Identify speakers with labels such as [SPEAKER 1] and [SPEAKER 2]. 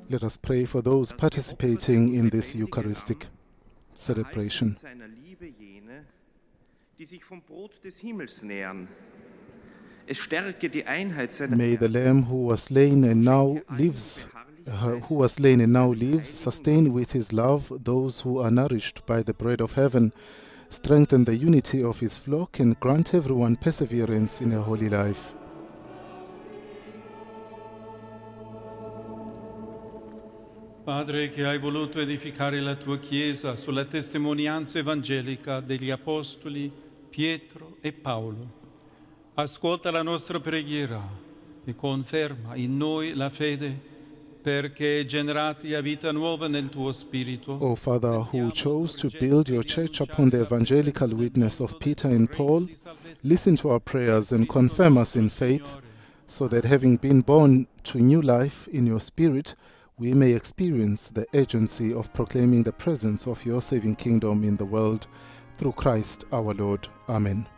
[SPEAKER 1] Let us pray for those participating in this Eucharistic celebration. May the Lamb who was slain and now lives, sustain with his love those who are nourished by the bread of heaven, strengthen the unity of his flock, and grant everyone perseverance in a holy life.
[SPEAKER 2] Padre, che hai voluto edificare la tua Chiesa sulla testimonianza evangelica degli Apostoli Pietro e Paolo, ascolta la nostra preghiera e conferma in noi la fede, perché generati a vita nuova nel tuo Spirito.
[SPEAKER 1] O Father, who chose to build your church upon the evangelical witness of Peter and Paul, listen to our prayers and confirm us in faith, so that having been born to new life in your Spirit, we may experience the urgency of proclaiming the presence of your saving kingdom in the world, through Christ our Lord. Amen.